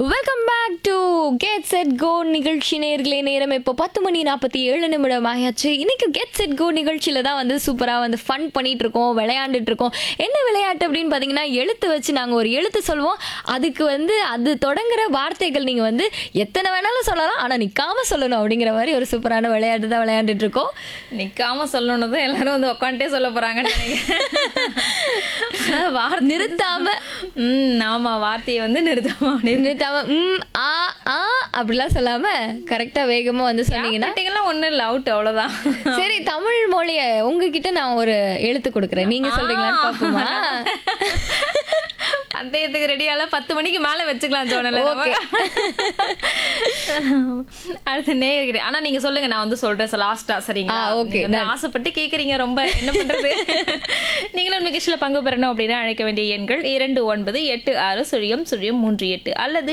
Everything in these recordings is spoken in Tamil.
Welcome back to get set go நிகழ்ச்சி நேயர்களே. நேரம் இப்போ 10:47 ஆயாச்சு. இன்னைக்கு கெட் செட் கோ நிகழ்ச்சியில தான் வந்து சூப்பராக வந்து ஃபன் பண்ணிட்டு இருக்கோம், விளையாண்டுட்டு இருக்கோம். என்ன விளையாட்டு அப்படின்னு பார்த்தீங்கன்னா, எழுத்து வச்சு நாங்கள் ஒரு எழுத்து சொல்லுவோம். அதுக்கு வந்து அது தொடங்குற வார்த்தைகள் நீங்கள் வந்து எத்தனை வேணாலும் சொல்லலாம், ஆனால் நிற்காம சொல்லணும் அப்படிங்கிற மாதிரி ஒரு சூப்பரான விளையாட்டு தான் விளையாண்டுட்டு இருக்கோம். நிக்காம சொல்லணும் தான் எல்லாரும் வந்து உட்காந்துட்டே சொல்ல போறாங்கன்னு நிறுத்தாம ஆமா, வார்த்தையை வந்து நிறுத்தாம நிறுத்தாம ஆ ஆ அப்படிலாம் சொல்லாம கரெக்டா வேகமா வந்து சொன்னீங்கன்னா ஒண்ணும் இல்ல, அவுட், அவ்வளவுதான். சரி, தமிழ் மொழிய உங்ககிட்ட நான் ஒரு எழுத்து கொடுக்குறேன், நீங்க சொல்றீங்களான்னு பாப்போமா? அந்தயத்துக்கு ரெடியால 10 மணிக்கு மேல வச்சுக்கலாம் ஜோனல. அடுத்து நேயர்கிட்ட ஆனா நீங்க சொல்லுங்க, நான் வந்து சொல்றேன் லாஸ்டா. சரிங்களா? ஓகே. ஆசைப்பட்டு கேக்குறீங்க, ரொம்ப என்ன பண்றது. நீங்களும் நிகழ்ச்சியில பங்கு பெறணும் அப்படின்னா அழைக்க வேண்டிய எண்கள் 29860038 அல்லது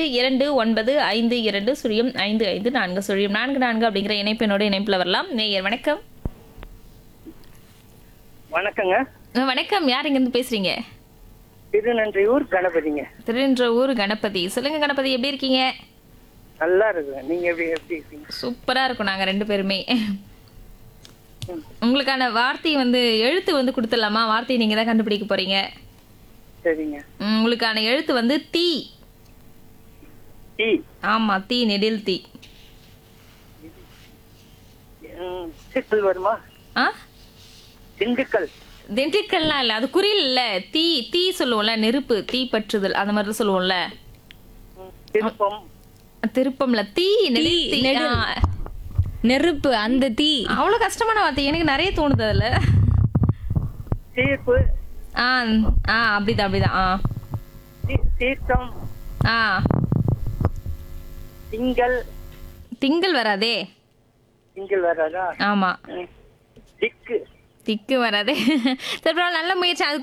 29520524 அப்படிங்கிற இணைப்பினோட இணைப்புல வரலாம். நேயர் வணக்கம். வணக்கங்க. வணக்கம், யார் இங்க இருந்து பேசுறீங்க? திருநன்றியூர் கணபதிங்க. திருநின்றவூர் கணபதி. சொல்லுங்க கணபதி, எப்படி இருக்கீங்க? நல்லா இருக்குங்க. நீங்க எப்படி இருக்கீங்க? சூப்பரா இருக்கும், நாங்க 2 பேருமே. உங்களுக்கான வார்த்தை வந்து எழுத்து வந்து கொடுத்துடலாமா? வார்த்தையை நீங்க தான் கண்டுபிடிக்க போறீங்க. சரிங்க. உங்களுக்கான எழுத்து வந்து தீ. டீ. ஆமா, தீ, நெடில் தீ. திண்டுக்கல் வருமா? ஆ, திண்டுக்கல். திண்டுக்கல்லாம் இல்ல, அது குறில் இல்ல. தீ, தீ சொல்லுவோம்ல, நெருப்பு, தீ பற்றுதல், அந்த மாதிரி தான் சொல்லுவோம்ல. திருப்பம். திருப்பம்ல, தீ, நெடில் தீ. நெடில். நெருப்பு, அந்த தீ. அவ்வளவு கஷ்டமான வார்த்தை எனக்கு நிறைய தோணுது அதுல. தீர்ப்பு. ஆ ஆ, அப்படிதான் அப்படிதான். ஆ தீர்த்தம். ஆ, திங்கள். திங்கள் வராதே. திங்கள் வராதா? ஆமா, திக்கு. திக்கு வராதே. சரி, நல்ல முயற்சி. அது